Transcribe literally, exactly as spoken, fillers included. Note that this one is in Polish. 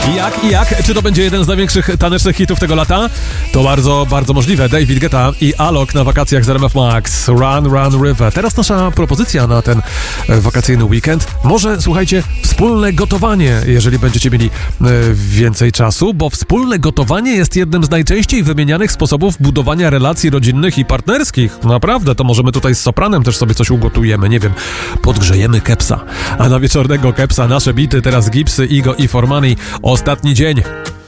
I jak, i jak? Czy to będzie jeden z największych tanecznych hitów tego lata? To bardzo, bardzo możliwe. David Guetta i Alok na wakacjach z R M F Max. Run, Run, River. Teraz nasza propozycja na ten wakacyjny weekend. Może, słuchajcie, wspólne gotowanie, jeżeli będziecie mieli e, więcej czasu, bo wspólne gotowanie jest jednym z najczęściej wymienianych sposobów budowania relacji rodzinnych i partnerskich. Naprawdę, to możemy tutaj z Sopranem też sobie coś ugotujemy, nie wiem, podgrzejemy kepsa. A na wieczornego kepsa nasze bity, teraz Gipsy, Igo i For Money. Ostatni dzień.